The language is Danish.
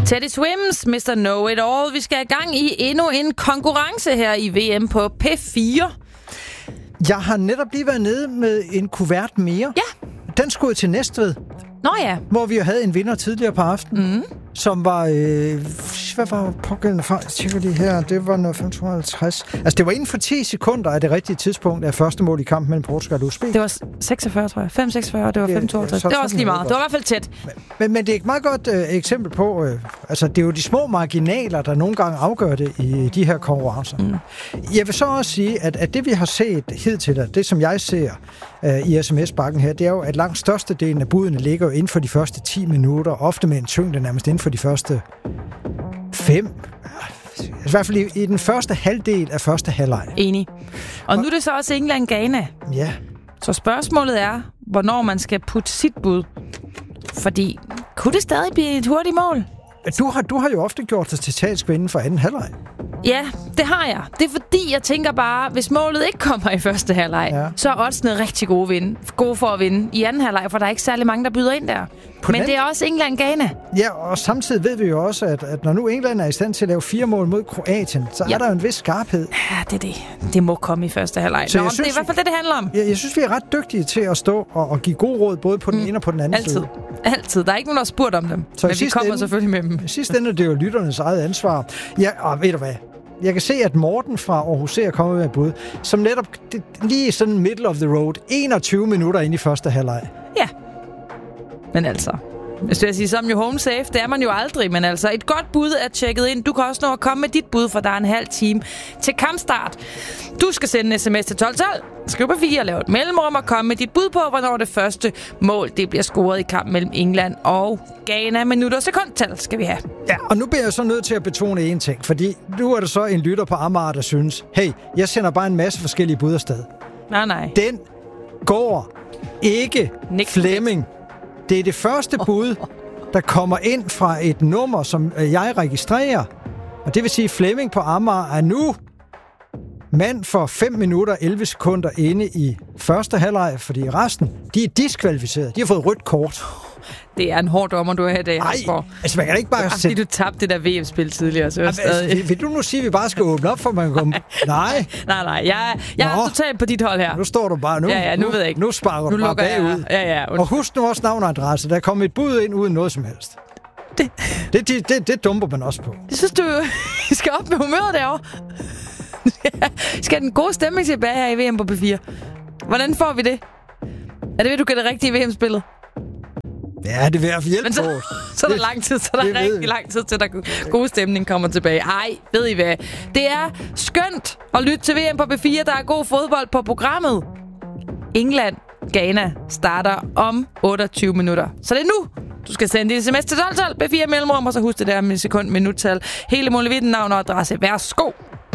Teddy Swims, Mr. Know It All. Vi skal i gang i endnu en konkurrence her i VM på P4. Jeg har netop lige været nede med en kuvert mere. Ja. Den skulle til Næstved. Nå ja. Hvor vi jo havde en vinder tidligere på aftenen. Som var... hvad var pågældende fra? Jeg tjekker lige her. Det var noget 550. Altså, det var inden for 10 sekunder af det rigtige tidspunkt af første mål i kampen mellem Portugal og Uzbek. Det var 46, tror jeg. 5-46, det var 5-52. Det var også lige meget. Det var i hvert fald tæt. Men det er et meget godt eksempel på... altså, det er jo de små marginaler, der nogle gange afgør det i de her konkurrencer. Jeg vil så også sige, at det vi har set hidtil, det som jeg ser i SMS-bakken her, det er jo, at langt størstedelen af budene ligger jo inden for de første 10 minutter, ofte med en tyngde nærmest inden for de første 5. I hvert fald i den første halvdel af første halvleg. Enig. Og nu er det så også England-Ghana. Ja. Så spørgsmålet er, hvornår man skal putte sit bud. Fordi, kunne det stadig blive et hurtigt mål? Du har jo ofte gjort dig til talskvinde inden for anden halvleg. Ja, det har jeg. Det er fordi, jeg tænker bare, hvis målet ikke kommer i første halvleg, så er oddsene rigtig gode for at vinde i anden halvleg, for der er ikke særlig mange, der byder ind der. Men det er også England-Ghana. Ja, og samtidig ved vi jo også, at når nu England er i stand til at lave 4 mål mod Kroatien, så er der jo en vis skarphed. Ja, det er det. Det må komme i første halvleg. Det er i hvert fald det handler om. Jeg synes, vi er ret dygtige til at stå og give god råd, både på den ene og på den anden side. Altid. Der er ikke nogen, der har spurgt om dem. Men vi kommer selvfølgelig med dem. I sidste ende er det jo lytternes eget ansvar. Ja, og ved du hvad? Jeg kan se, at Morten fra Aarhus er kommet med et bud, som netop lige sådan middle of the road, 21 minutter ind i første halvleg. Ja. Men altså, hvis jeg siger som jo home safe, det er man jo aldrig, men altså et godt bud er tjekket ind. Du kan også nå at komme med dit bud, for der er en halv time til kampstart. Du skal sende en sms til 1212, skriv på 4 og lave et mellemrum og komme med dit bud på, hvornår det første mål det bliver scoret i kampen mellem England og Ghana. Minutter og sekundtal skal vi have. Ja, og nu bliver jeg så nødt til at betone en ting, fordi nu er der så en lytter på Amager, der synes, hey, jeg sender bare en masse forskellige bud afsted. Nej. Den går ikke Flemming. Det er det første bud, der kommer ind fra et nummer, som jeg registrerer. Og det vil sige, at Flemming på Amager er nu mand for 5 minutter 11 sekunder inde i første halvleg, fordi resten, de er diskvalificeret. De har fået rødt kort. Det er en hård dommer, du har her i dag. Nej, altså man kan ikke bare sætte... du tabte det der VM-spil tidligere, så vil du nu sige, at vi bare skal åbne op, for man kan komme... Nej. Jeg er totalt på dit hold her. Nu står du bare... Nu ved jeg ikke. Nu sparker du bare bagud. Ja. Og husk nu også navn og adresse. Der er kommet et bud ind uden noget som helst. Det dumper man også på. Jeg synes, du skal op med humøret derovre. Skal den gode stemning tilbage her i VM på P4? Hvordan får vi det? Er det ved, du gør det rigtige i VM-spillet? Ja, det vil jeg hjælpe på. Så er der lang tid, rigtig lang tid til, at der god stemning kommer tilbage. Ej, ved I hvad? Det er skønt at lytte til VM på P4. Der er god fodbold på programmet. England-Ghana starter om 28 minutter. Så det er nu, du skal sende din sms til 1212 P4 mellemrum, og så husk det der med sekund, minuttal. Hele muligheden, navn og adresse. Værsgo.